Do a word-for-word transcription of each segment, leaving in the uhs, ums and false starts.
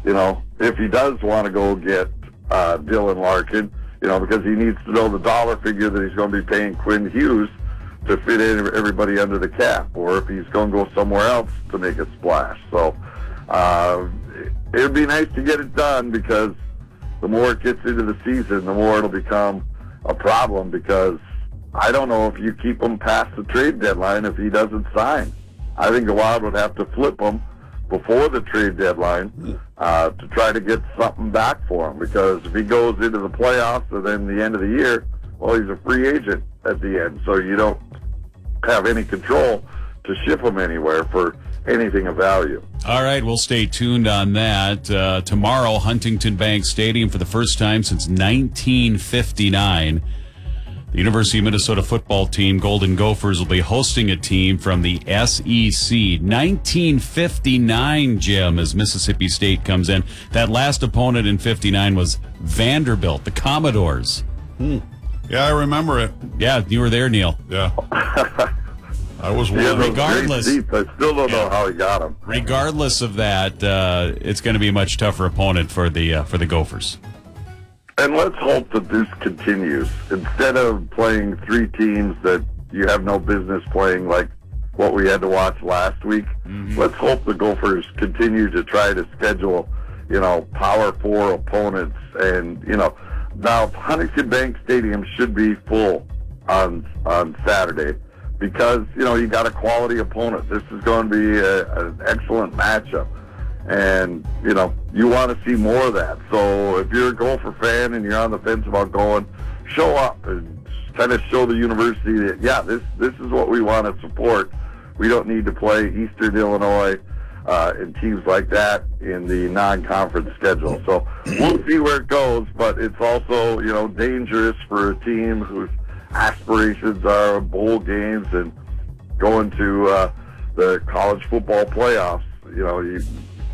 you know, if he does want to go get uh, Dylan Larkin, you know, because he needs to know the dollar figure that he's going to be paying Quinn Hughes to fit in everybody under the cap, or if he's going to go somewhere else to make a splash. So uh, it would be nice to get it done, because the more it gets into the season, the more it'll become a problem, because I don't know if you keep him past the trade deadline if he doesn't sign. I think the Wild would have to flip him before the trade deadline uh, to try to get something back for him, because if he goes into the playoffs and then the end of the year, well, he's a free agent at the end, so you don't have any control to ship him anywhere for anything of value. All right, we'll stay tuned on that. Uh, tomorrow, Huntington Bank Stadium, for the first time since nineteen fifty-nine, the University of Minnesota football team, Golden Gophers, will be hosting a team from the S E C. nineteen fifty-nine, Jim, as Mississippi State comes in. That last opponent in fifty-nine was Vanderbilt, the Commodores. Hmm. Yeah, I remember it. Yeah, you were there, Neil. Yeah. I was yeah, one. Regardless, I still don't yeah. know how he got him. Regardless of that, uh, it's going to be a much tougher opponent for the uh, for the Gophers. And let's hope that this continues. Instead of playing three teams that you have no business playing, like what we had to watch last week, mm-hmm. let's hope the Gophers continue to try to schedule, you know, Power Four opponents. And, you know, now Huntington Bank Stadium should be full on on Saturday, because, you know, you got a quality opponent. This is going to be a, an excellent matchup. And, you know, you want to see more of that. So if you're a Gopher fan and you're on the fence about going, show up and kind of show the university that, yeah, this, this is what we want to support. We don't need to play Eastern Illinois uh, and teams like that in the non-conference schedule. So we'll see where it goes, but it's also, you know, dangerous for a team whose aspirations are bowl games and going to uh, the college football playoffs. You know, you,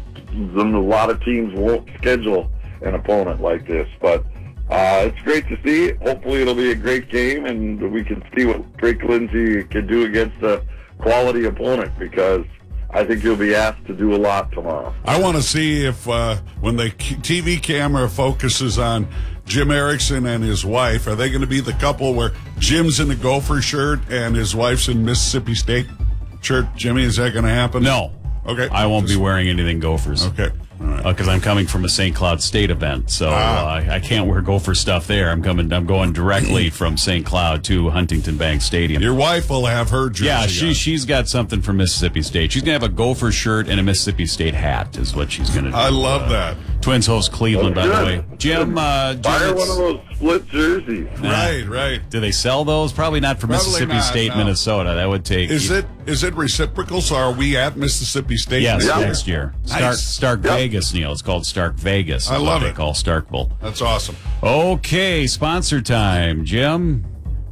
a lot of teams won't schedule an opponent like this, but uh, it's great to see. Hopefully it'll be a great game, and we can see what Drake Lindsay can do against a quality opponent, because I think he'll be asked to do a lot tomorrow. I want to see if uh, when the T V camera focuses on Jim Erickson and his wife, are they going to be the couple where Jim's in a Gopher shirt and his wife's in Mississippi State shirt? Jimmy, is that going to happen? No. Okay. I won't Just, be wearing anything Gophers. Okay. Because uh, I'm coming from a Saint Cloud State event, so ah. uh, I, I can't wear Gopher stuff there. I'm coming. I'm going directly from Saint Cloud to Huntington Bank Stadium. Your wife will have her jersey. Yeah, she on. she's got something from Mississippi State. She's gonna have a Gopher shirt and a Mississippi State hat, is what she's gonna do. I love uh, that. Twins host Cleveland, oh, by the way. Jim, uh, Jim buy one of those split jerseys. Nah. Right, right. Do they sell those? Probably not for Probably Mississippi not, State, no. Minnesota. That would take. Is it is it reciprocal? So are we at Mississippi State? Yes, next year? next year. Stark, Nice. Stark Yep. Vegas, Neil. It's called Stark Vegas. I love what it. They call Starkville. That's awesome. Okay, sponsor time, Jim.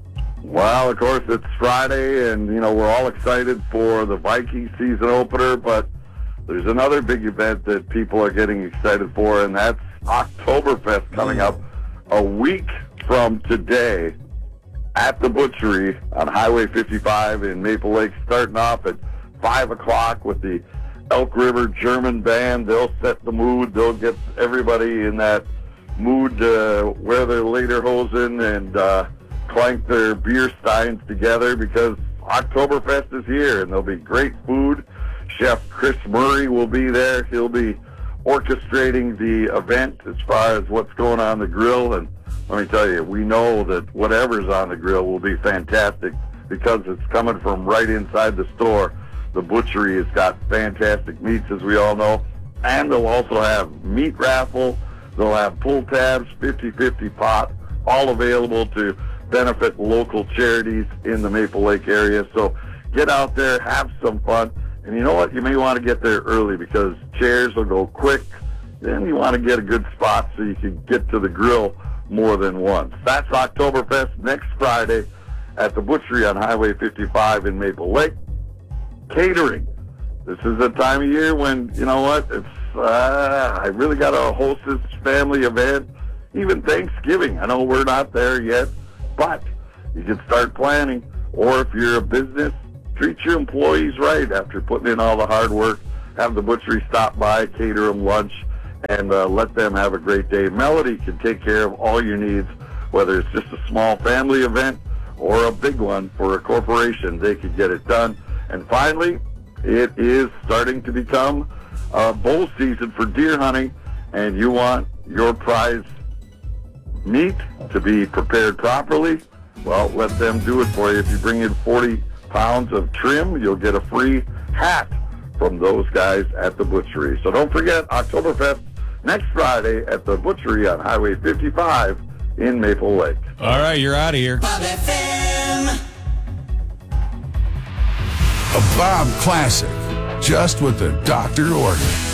Well, of course, it's Friday, and, you know, we're all excited for the Viking season opener, but there's another big event that people are getting excited for, and that's Oktoberfest coming up a week from today at the Butchery on Highway fifty-five in Maple Lake, starting off at five o'clock with the Elk River German Band. They'll set the mood. They'll get everybody in that mood to wear their lederhosen and uh, clank their beer steins together, because Oktoberfest is here, and there'll be great food. Chef Chris Murray will be there. He'll be orchestrating the event as far as what's going on the grill. And let me tell you, we know that whatever's on the grill will be fantastic, because it's coming from right inside the store. The Butchery has got fantastic meats, as we all know. And they'll also have meat raffle. They'll have pull tabs, fifty-fifty pot, all available to benefit local charities in the Maple Lake area. So get out there, have some fun. And you know what? You may want to get there early, because chairs will go quick. Then you want to get a good spot so you can get to the grill more than once. That's Oktoberfest next Friday at the Butchery on Highway fifty-five in Maple Lake. Catering. This is the time of year when, you know what, it's uh, I really got to host this family event. Even Thanksgiving. I know we're not there yet, but you can start planning. Or if you're a business, treat your employees right after putting in all the hard work. Have the Butchery stop by, cater them lunch, and uh, let them have a great day. Melody can take care of all your needs, whether it's just a small family event or a big one for a corporation. They can get it done. And finally, it is starting to become uh, bowl season for deer hunting, and you want your prize meat to be prepared properly. Well, let them do it for you. If you bring in forty pounds of trim, you'll get a free hat from those guys at the butchery. So don't forget, Oktoberfest next Friday at the butchery on Highway fifty-five in Maple Lake. All right, you're out of here. Bob F M. A Bob Classic, just what the doctor ordered.